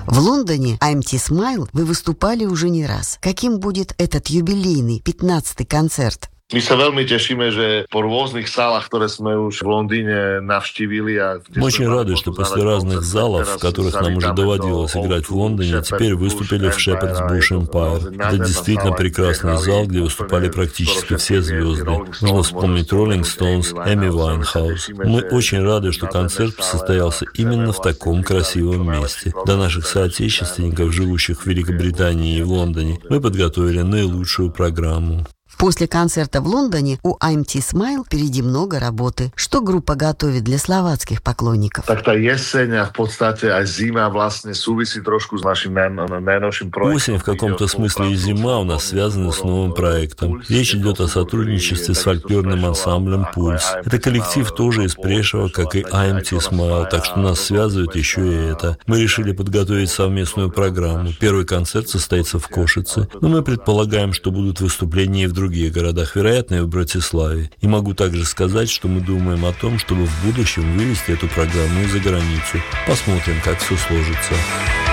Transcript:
В Лондоне IMT Smile вы выступали уже не раз. Каким будет этот юбилейный 15-й концерт? My sa veľmi tešíme, že po rôznych sálach, ktoré sme už v Londýne navštívili. Мы очень рады, что после разных залов, в которых нам уже доводилось играть в Лондоне, теперь выступили в Shepherd's Bush Empire. Это действительно прекрасный зал, где выступали практически все звезды. Нужно вспомнить Rolling Stones, Эми Вайнхаус. Мы очень рады, что концерт состоялся именно в таком красивом месте. Для наших соотечественников, живущих в Великобритании и в Лондоне, мы подготовили наилучшую программу. После концерта в Лондоне у IMT Smile впереди много работы. Что группа готовит для словацких поклонников? Tak tá jeseň a v podstate aj zima vlastne súvisí trošku s našim najnovším проектом. Осень в каком-то смысле и зима у нас связаны с новым проектом. Речь идет о сотрудничестве с фольклорным ансамблем «Пульс». Это коллектив тоже из Прешева, как и IMT Smile, так что нас связывает еще и это. Мы решили подготовить совместную программу. Первый концерт состоится в Кошице, но мы предполагаем, что будут выступления и в других городах, вероятно, и в Братиславе. И могу также сказать, что мы думаем о том, чтобы в будущем вывести эту программу и за границу. Посмотрим, как все сложится.